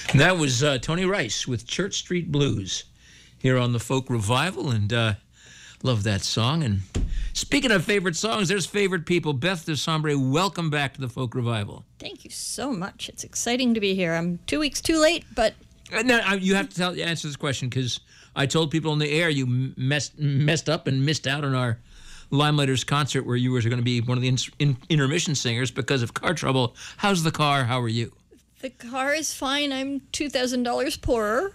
And that was Tony Rice with Church Street Blues here on the Folk Revival, and love that song. And speaking of favorite songs, there's favorite people. Beth DeSombre, welcome back to the Folk Revival. Thank you so much. It's exciting to be here. I'm 2 weeks too late, but... No, you have to answer this question, because I told people on the air you messed up and missed out on our Limelighters concert where you were going to be one of the intermission singers because of car trouble. How's the car? How are you? The car is fine. I'm $2,000 poorer.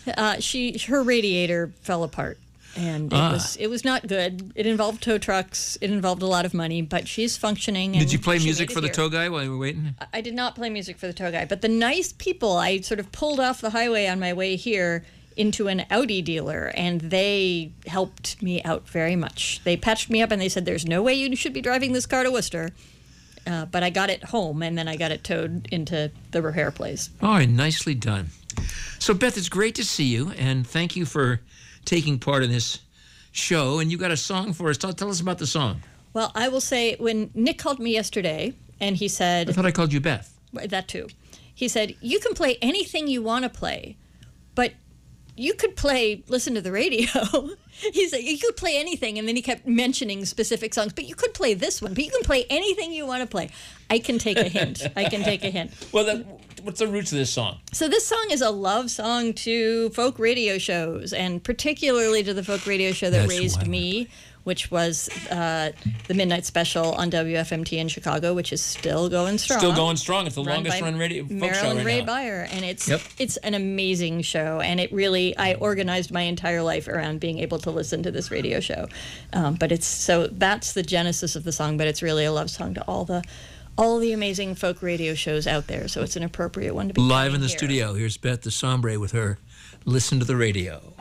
Her radiator fell apart, and it was not good. It involved tow trucks. It involved a lot of money, but she's functioning. Did you play music for the tow guy while you were waiting? I did not play music for the tow guy, but the nice people, I sort of pulled off the highway on my way here into an Audi dealer, and they helped me out very much. They patched me up, and they said, there's no way you should be driving this car to Worcester. But I got it home, and then I got it towed into the repair place. All right, nicely done. So, Beth, it's great to see you, and thank you for taking part in this show. And you got a song for us. Tell us about the song. Well, I will say, when Nick called me yesterday, and he said... I thought I called you Beth. That too. He said, you can play anything you want to play, but you could listen to the radio. He said, you could play anything, and then he kept mentioning specific songs, but you could play this one, but you can play anything you want to play. I can take a hint. Well, what's the roots of this song? So this song is a love song to folk radio shows, and particularly to the folk radio show that raised me, which was the Midnight Special on WFMT in Chicago, which is still going strong. Still going strong. It's the longest run radio folk show Marilyn right Ray now. Beyer, and it's an amazing show, and I organized my entire life around being able to listen to this radio show. But that's the genesis of the song, but it's really a love song to all the amazing folk radio shows out there, so it's an appropriate one to be live in the here. studio. Here's Beth DeSombre with her Listen to the Radio.